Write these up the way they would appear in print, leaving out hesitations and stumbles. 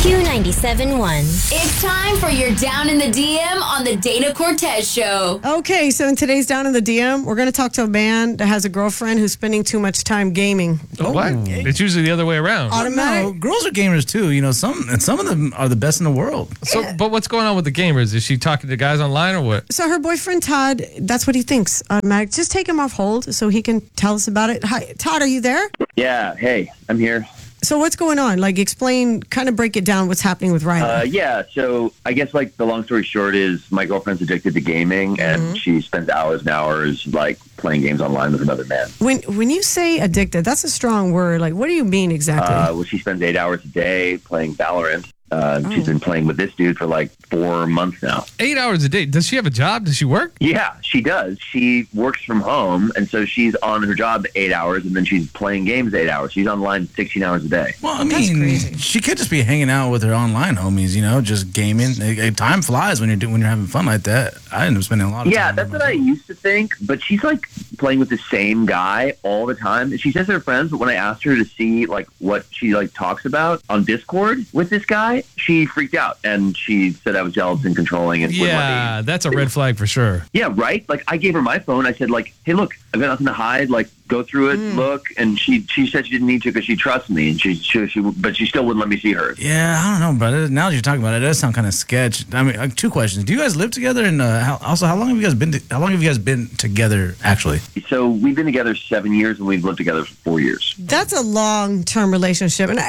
Q97.1. It's time for your Down in the DM on the Dana Cortez Show. Okay, so in today's Down in the DM, we're going to talk to a man that has a girlfriend who's spending too much time gaming. Oh, what? It's usually the other way around. Automatic. No, girls are gamers too. You know, some of them are the best in the world. So, but what's going on with the gamers? Is she talking to guys online or what? So her boyfriend, Todd, that's what he thinks. Automatic. Just take him off hold so he can tell us about it. Hi, Todd, are you there? Yeah, hey, I'm here. So what's going on? Like, explain, kind of break it down what's happening with Riley. Yeah, so I guess, like, the long story short is my girlfriend's addicted to gaming, and she spends hours and hours, like, playing games online with another man. When you say addicted, that's a strong word. Like, what do you mean exactly? Well, she spends 8 hours a day playing Valorant. She's been playing with this dude for like 4 months now. 8 hours a day. Does she have a job? Does she work? Yeah, she does. She works from home, and so she's on her job 8 hours, and then she's playing games 8 hours. She's online 16 hours a day. Well, I That's mean, crazy. she could just be hanging out with her online homies, you know, just gaming. Time flies when you're having fun like that. I end up spending a lot of time. Yeah, that's what I used to think, but she's like playing with the same guy all the time. She says they're friends, but when I asked her to see like what she like talks about on Discord with this guy, she freaked out and she said I was jealous and controlling and wouldn't let Yeah, me. that's a red flag for sure. Yeah, right? Like I gave her my phone. I said like, hey, look, I've got nothing to hide. Like go through it, look. And she said she didn't need to because she trusts me, and but she still wouldn't let me see hers. Yeah, I don't know, brother. Now that you're talking about it, it does sound kind of sketch. I mean, like, 2 questions. Do you guys live together? And how long have you guys been together actually? So we've been together 7 years, and we've lived together for 4 years. That's a long-term relationship, and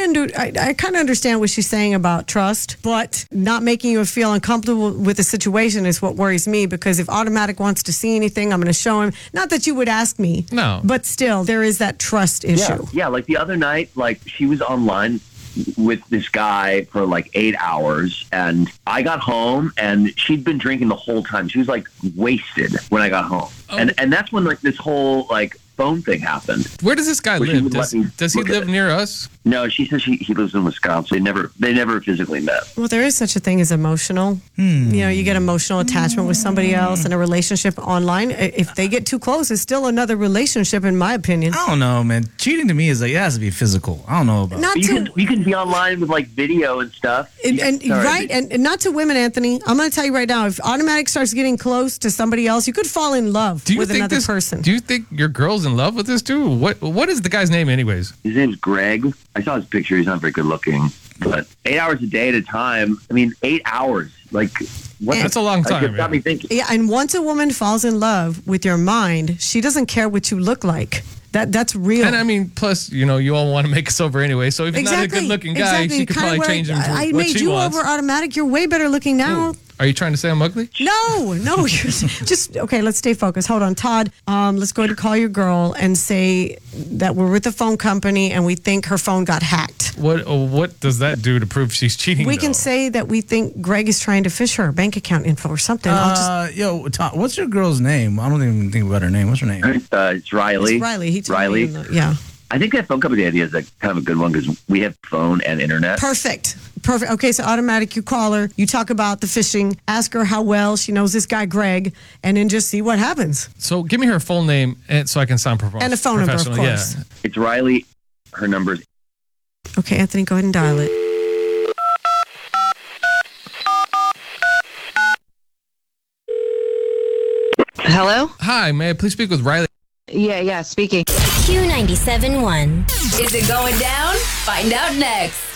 I kind of understand what she's saying about trust, but not making you feel uncomfortable with the situation is what worries me. Because if Automatic wants to see anything, I'm going to show him. Not that you would ask me, No. but still, there is that trust issue. Yeah, like the other night, like she was online with this guy for like 8 hours, and I got home and she'd been drinking the whole time. She was like wasted when I got home. And that's when like this whole like phone thing happened. Where does this guy Well, she live? would let me Does he look at live it. near us? No, she says he lives in Wisconsin. They never physically met. Well, there is such a thing as emotional. You know, you get emotional attachment with somebody else in a relationship online. If they get too close, it's still another relationship, in my opinion. I don't know, man. Cheating to me is like, it has to be physical. I don't know about Not But to you can be online with like video and stuff. and Sorry. right, and not to women, Anthony. I'm going to tell you right now, if Automatic starts getting close to somebody else, you could fall in love Do you with think another this person. Do you think your girl's in love with this dude? What is the guy's name, anyways? His name's Greg. I saw his picture. He's not very good looking, but 8 hours a day at a time. I mean, 8 hours. Like, what? That's a long time, Like, it got man. me thinking. Yeah, and once a woman falls in love with your mind, she doesn't care what you look like. That's real. And I mean, plus, you know, you all want to make us over anyway. So if he's not a good-looking guy, she could Kinda probably where change him to I what made she you wants. over Automatic. You're way better looking now. Ooh. Are you trying to say I'm ugly? No, you're just okay. Let's stay focused. Hold on, Todd. Let's go ahead and call your girl and say that we're with the phone company and we think her phone got hacked. What does that do to prove she's cheating? We can though? say that we think Greg is trying to fish her bank account info or something. I'll just, Yo, Tom, what's your girl's name? I don't even think about her name. What's her name? It's Riley. it's Riley. He told Riley. me. Yeah. I think that phone company idea is like kind of a good one because we have phone and internet. Perfect. Okay, so Automatic, you call her, you talk about the fishing, ask her how well she knows this guy Greg, and then just see what happens. So give me her full name so I can sound professional. And a phone number, of professional, course. Yeah. It's Riley. Her number's Okay, Anthony, go ahead and dial it. Hello? Hi, may I please speak with Riley? Yeah, speaking. Q97.1. Is it going down? Find out next.